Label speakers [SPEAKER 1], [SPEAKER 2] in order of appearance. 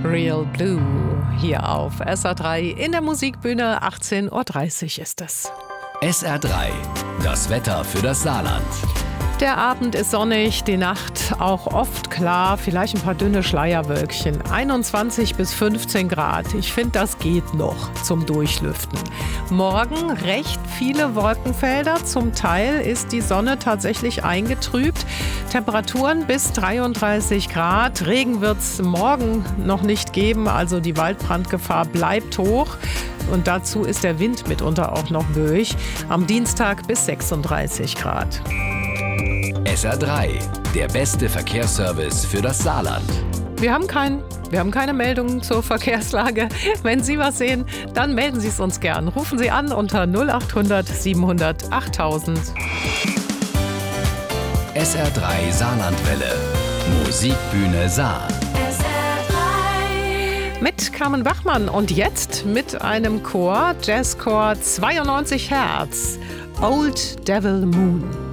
[SPEAKER 1] Real Blue hier auf SR3 in der Musikbühne. 18:30 Uhr ist es.
[SPEAKER 2] SR3, das Wetter für das Saarland.
[SPEAKER 1] Der Abend ist sonnig, die Nacht auch oft klar, vielleicht ein paar dünne Schleierwölkchen. 21 bis 15 Grad. Ich finde, das geht noch zum Durchlüften. Morgen recht viele Wolkenfelder. Zum Teil ist die Sonne tatsächlich eingetrübt. Temperaturen bis 33 Grad. Regen wird es morgen noch nicht geben, also die Waldbrandgefahr bleibt hoch. Und dazu ist der Wind mitunter auch noch böig. Am Dienstag bis 36 Grad.
[SPEAKER 2] SR3, der beste Verkehrsservice für das Saarland.
[SPEAKER 1] Wir haben keine Meldungen zur Verkehrslage. Wenn Sie was sehen, dann melden Sie es uns gern. Rufen Sie an unter 0800 700 8000.
[SPEAKER 2] SR3 Saarlandwelle. Musikbühne Saar.
[SPEAKER 1] Mit Carmen Bachmann und jetzt mit einem Chor, Jazzchor 92 Hertz, Old Devil Moon.